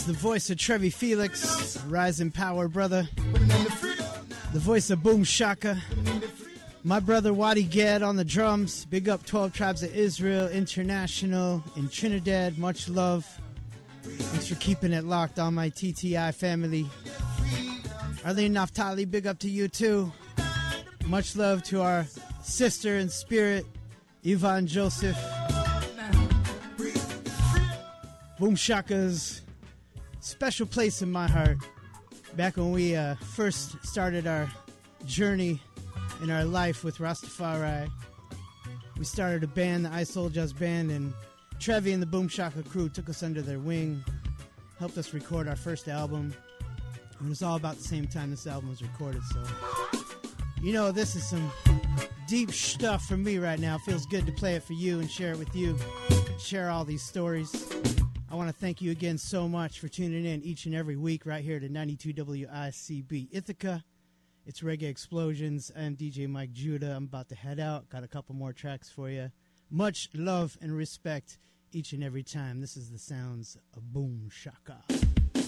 the voice of Trevi Felix, Rise in Power, brother. The voice of Boom Shaka. My brother Wadi Gad on the drums. Big up 12 Tribes of Israel International in Trinidad. Much love. Thanks for keeping it locked on my TTI family. Arlene Naftali, big up to you too. Much love to our sister in spirit, Yvonne Joseph. Boom Shaka's special place in my heart. Back when we first started our journey in our life with Rastafari, we started a band, the I Soul Just Band, and Trevi and the Boom Shaka crew took us under their wing, helped us record our first album. It was all about the same time this album was recorded, so you know this is some deep stuff for me right now. It feels good to play it for you and share it with you, share all these stories. I want to thank you again so much for tuning in each and every week right here to 92 WICB Ithaca. It's Reggae Explosions. I am DJ Mike Judah. I'm about to head out. Got a couple more tracks for you. Much love and respect each and every time. This is the sounds of Boom Shaka.